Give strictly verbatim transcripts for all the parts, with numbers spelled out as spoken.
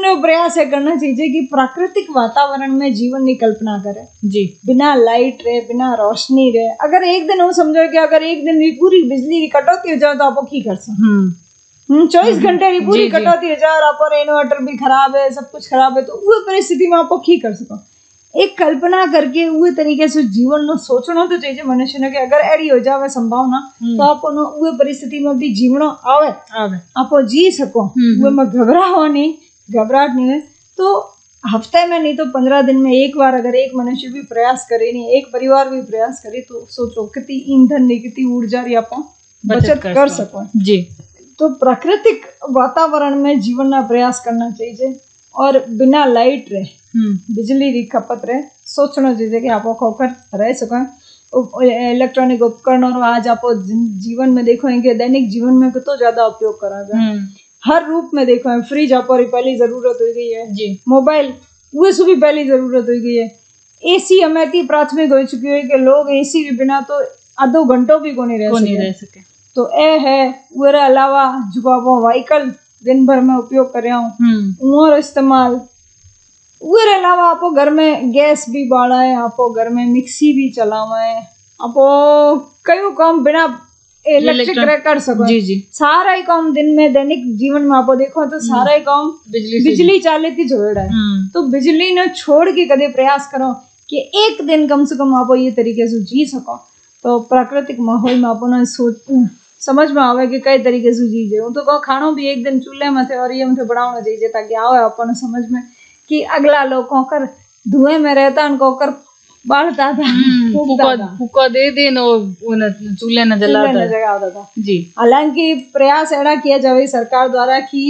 तीसरो प्रयास है करना चाहिए कि प्राकृतिक वातावरण में जीवन की कल्पना करे जी। बिना लाइट रहे, बिना रोशनी रहे। अगर एक दिन वो समझो कि अगर एक दिन भी पूरी बिजली की कटौती हो जाए तो आप की कर सकते हम्म चौबीस घंटे की पूरी कटौती हो जाए और आप इन्वर्टर भी खराब है, सब कुछ खराब है, तो वो परिस्थिति में आप की कर सको। एक कल्पना करके वो तरीके से जीवन नो सोचना तो चाहिए मनुष्य ने कि अगर एड़ी हो जावे संभावना तो आप वो परिस्थिति में भी जीवनो आवे आवे आप जी सको, वो में घबराओ नहीं, घबराहट नहीं है। तो हफ्ते में नहीं तो पंद्रह दिन में एक बार अगर एक मनुष्य भी प्रयास करे, नहीं एक परिवार भी प्रयास करे, तो सोचो कितनी ईंधन नहीं, कितनी ऊर्जा रही आप बचत कर, कर सको जी। तो प्राकृतिक वातावरण में जीवन का प्रयास करना चाहिए और बिना लाइट रहे, बिजली की खपत रहे, सोचना चाहिए कि आप खोकर रह सको। इलेक्ट्रॉनिक उपकरण और आज आप जीवन में देखो कि दैनिक जीवन में कितना ज्यादा उपयोग करा जाए, हर रूप में देखो है। फ्रिज आप पहली जरूरत हो गई है जी, मोबाइल वो भी पहली जरूरत हो गई है, एसी हमें की प्राथमिक हो चुकी है कि लोग एसी के बिना तो आधो घंटों भी को नहीं रह सके, रह सके। तो ए है वो अलावा जो आप व्हीकल दिन भर में उपयोग कर रहे हो और इस्तेमाल, उसके अलावा आपको घर में गैस भी बाड़ा है, आपको घर में मिक्सी भी चलावा है, आपको कई काम बिना इलेक्ट्रिक कर सको जी जी। सारा ही काम दिन में दैनिक जीवन में आप देखो तो सारा ही काम बिजली बिजली चालित ही जोड़ है। तो बिजली ने छोड़ के कदे प्रयास करो कि एक दिन कम से कम आप ये तरीके से जी सको, तो प्राकृतिक माहौल में आप सोच समझ में आवे कि कई तरीके से जी जाए। तो कहो खानो भी एक दिन चूल्हे में थे और ये में बनाना चाहिए ताकि आवे अपन समझ में कि अगला लोग कोकर धुएं में रहता उनको कर बाढ़ता था, फूका दे दे नो चूल्हे न जलाता था जी। हालांकि प्रयास ऐसा किया जावे सरकार द्वारा कि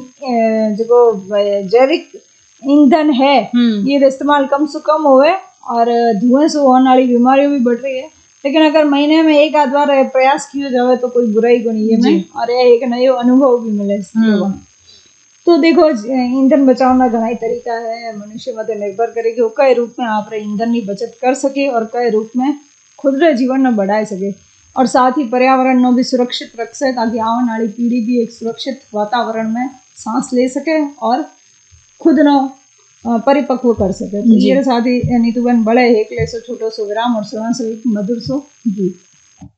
जो जैविक ईंधन है ये इस्तेमाल कम से कम होवे और धुएं से होने वाली बीमारियों भी बढ़ रही है, लेकिन अगर महीने में एक आध बार प्रयास किया जावे तो कोई बुराई को नहीं है और एक नया अनुभव भी मिले। तो देखो ईंधन बचाना घना तरीका है, मनुष्य मत निर्भर करे कि वो कई रूप में आप ईंधन की बचत कर सके और कई रूप में खुद रे जीवन में बढ़ाए सके और साथ ही पर्यावरण नो भी सुरक्षित रख सके ताकि आने वाली पीढ़ी भी एक सुरक्षित वातावरण में सांस ले सके और खुद नो परिपक्व कर सके। तो ये साथ ही नीतू बन बड़े एक ले सो छोटो सो विराम और सुना सो मधुर सो गीत।